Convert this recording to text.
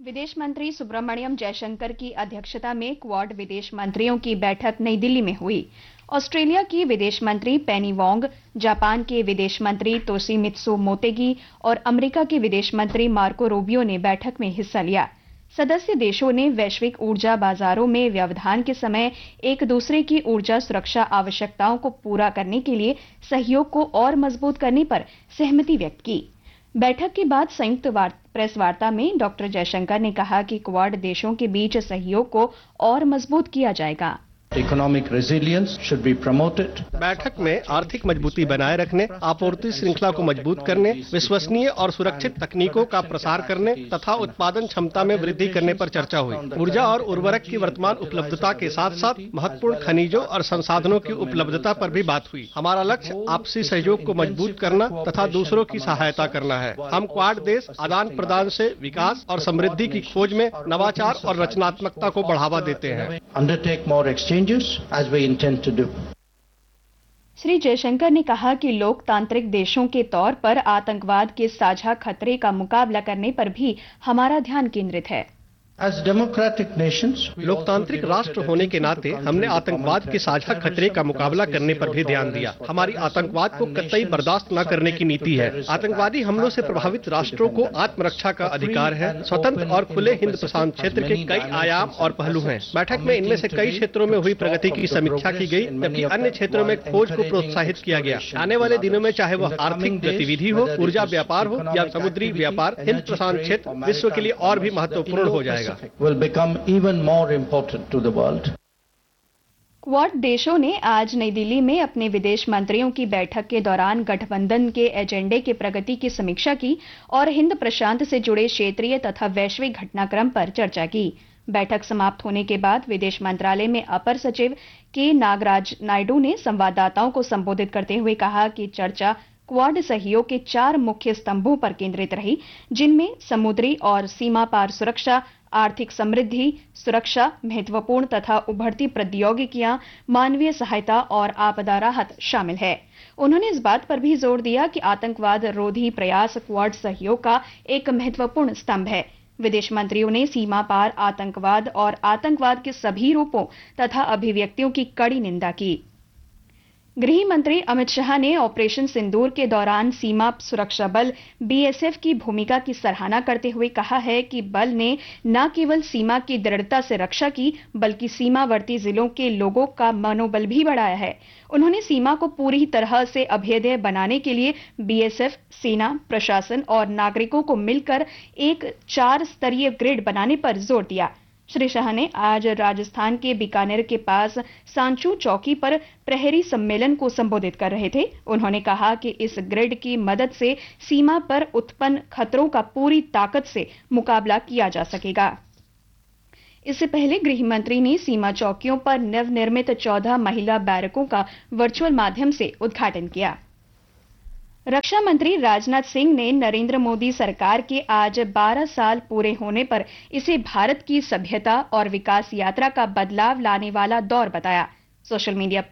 विदेश मंत्री सुब्रमण्यम जयशंकर की अध्यक्षता में क्वाड विदेश मंत्रियों की बैठक नई दिल्ली में हुई। ऑस्ट्रेलिया की विदेश मंत्री पेनी वोंग, जापान के विदेश मंत्री तोशिमित्सु मोतेगी और अमेरिका के विदेश मंत्री मार्को रूबियो ने बैठक में हिस्सा लिया। सदस्य देशों ने वैश्विक ऊर्जा बाजारों में व्यवधान के समय एक दूसरे की ऊर्जा सुरक्षा आवश्यकताओं को पूरा करने के लिए सहयोग को और मजबूत करने पर सहमति व्यक्त की। बैठक के बाद संयुक्त प्रेस वार्ता में डॉक्टर जयशंकर ने कहा कि क्वाड देशों के बीच सहयोग को और मजबूत किया जाएगा। Economic resilience should be promoted. बैठक में आर्थिक मजबूती बनाए रखने, आपूर्ति श्रृंखला को मजबूत करने, विश्वसनीय और सुरक्षित तकनीकों का प्रसार करने तथा उत्पादन क्षमता में वृद्धि करने पर चर्चा हुई। ऊर्जा और उर्वरक की वर्तमान उपलब्धता के साथ साथ महत्वपूर्ण खनिजों और संसाधनों की उपलब्धता पर भी बात हुई। हमारा लक्ष्य आपसी सहयोग को मजबूत करना तथा दूसरों की सहायता करना है। हम क्वाड देश आदान प्रदान से विकास और समृद्धि की खोज में नवाचार और रचनात्मकता को बढ़ावा देते हैं। Undertake more exchanges as we intend to do. Shri Jaishankar ने कहा कि लोकतांत्रिक देशों के तौर पर आतंकवाद के साझा खतरे का मुकाबला करने पर भी हमारा ध्यान केंद्रित है। As democratic nations, लोकतांत्रिक राष्ट्र होने के नाते हमने आतंकवाद के साझा खतरे का मुकाबला करने पर भी ध्यान दिया। हमारी आतंकवाद को कतई बर्दाश्त न करने की नीति है। आतंकवादी हमलों से प्रभावित राष्ट्रों को आत्मरक्षा का अधिकार है। स्वतंत्र और खुले हिंद प्रशांत क्षेत्र के कई आयाम और पहलू हैं। बैठक में इनमें से कई क्षेत्रों में हुई प्रगति की समीक्षा की गई, जबकि अन्य क्षेत्रों में खोज को प्रोत्साहित किया गया। आने वाले दिनों में चाहे वह आर्थिक गतिविधि हो, ऊर्जा व्यापार हो या समुद्री व्यापार, हिंद प्रशांत क्षेत्र विश्व के लिए और भी महत्वपूर्ण हो जाएगा। will become even more important to the world. Quad देशों ने आज नई दिल्ली में अपने विदेश मंत्रियों की बैठक के दौरान गठबंधन के एजेंडे की प्रगति की समीक्षा की और हिंद प्रशांत से जुड़े क्षेत्रीय तथा वैश्विक घटनाक्रम पर चर्चा की। बैठक समाप्त होने के बाद विदेश मंत्रालय में अपर सचिव के नागराज नायडू ने संवाददाताओं को संबोधित करते हुए कहा कि चर्चा क्वाड सहयोग के 4 मुख्य स्तंभों पर केंद्रित रही, जिनमें समुद्री और सीमा पार सुरक्षा, आर्थिक समृद्धि, सुरक्षा, महत्वपूर्ण तथा उभरती प्रौद्योगिकियां, मानवीय सहायता और आपदा राहत शामिल है। उन्होंने इस बात पर भी जोर दिया कि आतंकवाद रोधी प्रयास क्वाड सहयोग का एक महत्वपूर्ण स्तंभ है। विदेश मंत्रियों ने सीमा पार आतंकवाद और आतंकवाद के सभी रूपों तथा अभिव्यक्तियों की कड़ी निंदा की। गृह मंत्री अमित शाह ने ऑपरेशन सिंदूर के दौरान सीमा सुरक्षा बल बीएसएफ की भूमिका की सराहना करते हुए कहा है कि बल ने न केवल सीमा की दृढ़ता से रक्षा की, बल्कि सीमावर्ती जिलों के लोगों का मनोबल भी बढ़ाया है। उन्होंने सीमा को पूरी तरह से अभेद्य बनाने के लिए बीएसएफ, सेना, प्रशासन और नागरिकों को मिलकर एक 4 स्तरीय ग्रिड बनाने पर जोर दिया। श्री शाह ने आज राजस्थान के बीकानेर के पास सांचू चौकी पर प्रहरी सम्मेलन को संबोधित कर रहे थे। उन्होंने कहा कि इस ग्रिड की मदद से सीमा पर उत्पन्न खतरों का पूरी ताकत से मुकाबला किया जा सकेगा। इससे पहले गृह मंत्री ने सीमा चौकियों पर नवनिर्मित 14 महिला बैरकों का वर्चुअल माध्यम से उद्घाटन किया। रक्षा मंत्री राजनाथ सिंह ने नरेंद्र मोदी सरकार के आज 12 साल पूरे होने पर इसे भारत की सभ्यता और विकास यात्रा का बदलाव लाने वाला दौर बताया। Social media